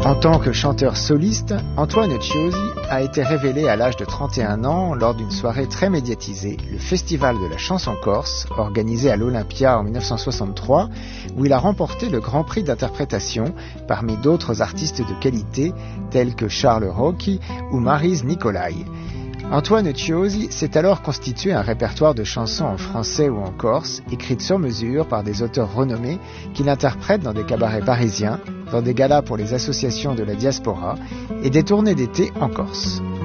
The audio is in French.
En tant que chanteur soliste, Antoine Ciosi a été révélé à l'âge de 31 ans lors d'une soirée très médiatisée, le Festival de la chanson corse, organisé à l'Olympia en 1963, où il a remporté le Grand Prix d'interprétation parmi d'autres artistes de qualité tels que Charles Rocchi ou Maryse Nicolai. Antoine Ciosi s'est alors constitué un répertoire de chansons en français ou en corse, écrites sur mesure par des auteurs renommés qu'il interprète dans des cabarets parisiens, dans des galas pour les associations de la diaspora et des tournées d'été en Corse.